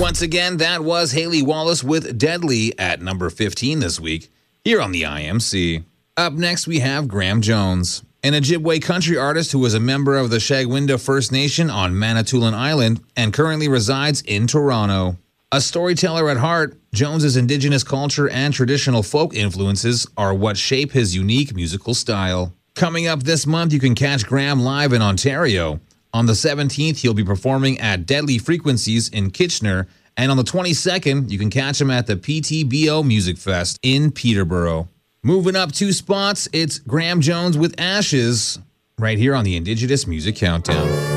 Once again, that was Haley Wallace with Deadly at number 15 this week here on the IMC. Up next, we have Graham Jones, an Ojibwe country artist who was a member of the Shagwinda First Nation on Manitoulin Island and currently resides in Toronto. A storyteller at heart, Jones's Indigenous culture and traditional folk influences are what shape his unique musical style. Coming up this month, you can catch Graham live in Ontario. On the 17th, he'll be performing at Deadly Frequencies in Kitchener, and on the 22nd, you can catch him at the PTBO Music Fest in Peterborough. Moving up 2 spots, it's Graham Jones with Ashes, right here on the Indigenous Music Countdown.